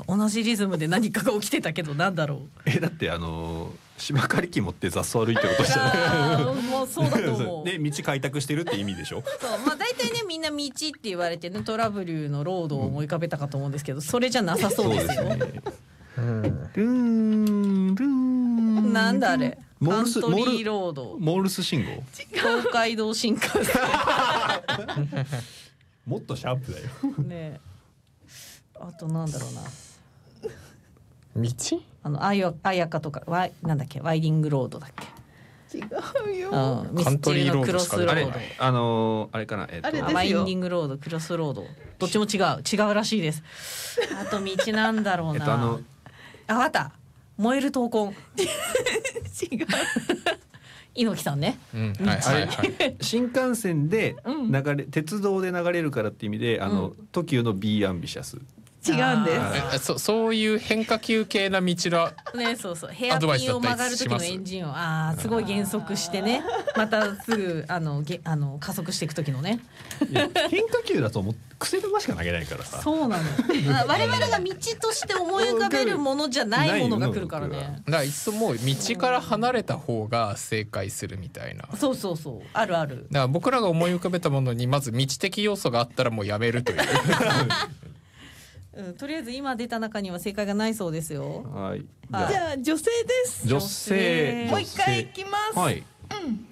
同じリズムで何かが起きてたけどなんだろう。 だって芝刈り機持って雑草歩いてる音したね。 もうそうだと思う。 で道開拓してるって意味でしょ。 そうまあ大体ねみんな道って言われてねトラブルのロードを思い浮かべたかと思うんですけど、それじゃなさそうですよ。 ルンルンなんだあれ。 モールスカントリーロード。 モールス信号。 東海道新幹線。 もっとシャープだよ。 ねえ。あとなんだろうな。 道？ あやかとかなんだっけワイディングロードだっけ。 違うよ。 ミスチルのクロスロード。 あれかな。 あれですよワインディングロードクロスロードどっちも違うらしいです。あと道なんだろうな。あわかった。燃える闘魂。違う。猪木さんね。 新幹線で鉄道で流れるからって意味でTOKIO の B アンビシャス。 違うんです。 そういう変化球系な道のね、そうヘアピンを曲がる時のエンジンをすごい減速してね、またすぐ加速していく時のね。 変化球だと癖玉しか投げないからさ。 そうなの。我々が道として思い浮かべるものじゃないものが来るからね。 だからいっそもう道から離れた方が正解するみたいな。 そうある。だから僕らが思い浮かべたものにまず道的要素があったらもうやめるという。 とりあえず今出た中には正解がないそうですよ。 はい。 じゃあ女性です。 女性。 もう一回いきます。 はい。